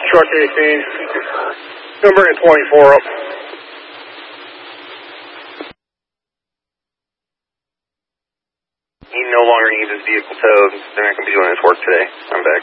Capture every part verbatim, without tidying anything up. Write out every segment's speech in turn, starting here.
Truck eighteen. I'm bringing twenty-four up. He no longer needs his vehicle towed. They're not going to be doing his work today. I'm back.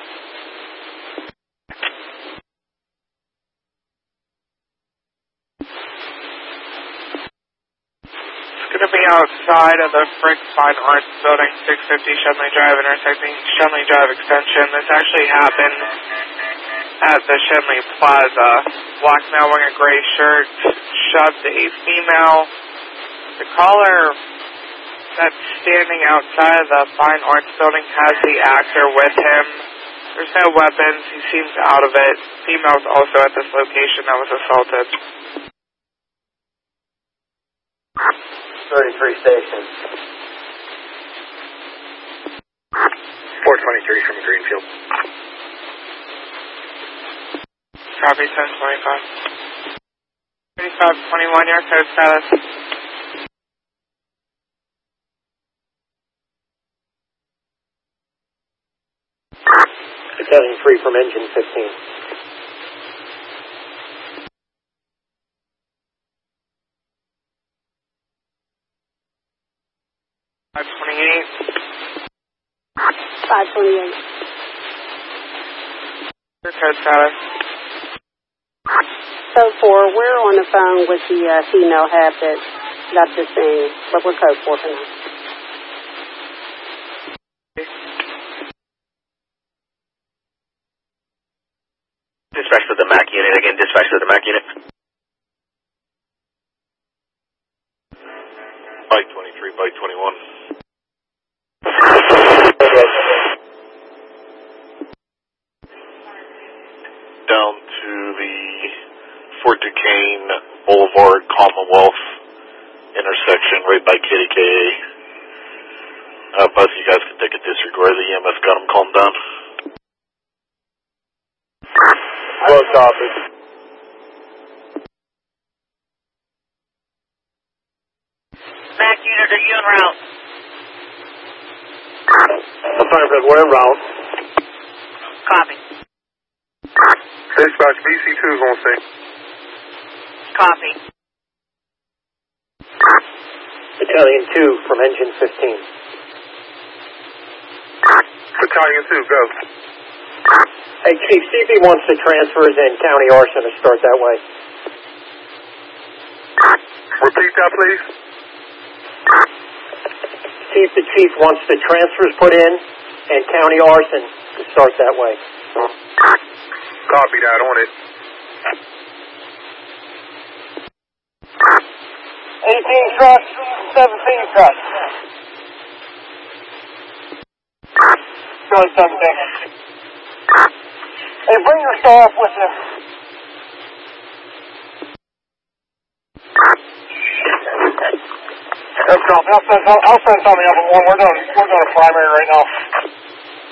It's going to be outside of the Frick Fine Arts Building, six fifty Shenley Drive, intersecting Shenley Drive Extension. This actually happened at the Shenley Plaza. Black male wearing a gray shirt shoved a female. The caller that's standing outside of the Fine Arts Building has the actor with him. There's no weapons. He seems out of it. Female's also at this location that was assaulted. thirty-three station. four twenty-three from Greenfield. Copy, ten twenty-five. thirty-five twenty-one, your code status. Battalion three from engine fifteen. five twenty-eight. five twenty-eight. Your code status. So four, we're on the phone with the uh, female head that got this thing, but we're code four for now. Dispatch to the M A C unit again. Dispatch to the M A C unit. Bike twenty-three, bike twenty-one. Down to the Fort Duquesne Boulevard Commonwealth intersection right by K D K A. Uh, both of you guys can take a disregard. The E M S got them calmed down. Well copy. M A C unit, are you en route? Affirmative, we're en route. Copy. Dispatch, B C two is on scene. Copy. Battalion two from engine fifteen. Battalion two, go. Hey, Chief, see if he wants to transfer in county arson to start that way. Repeat that, please. See if the chief wants the transfers put in and county arson to start that way. Copy that, on it. eighteen trucks, seventeen trucks. Go seventeen. Hey, bring your staff with you. I'll send, I'll send something up at one. We're doing, we're doing a primary right now.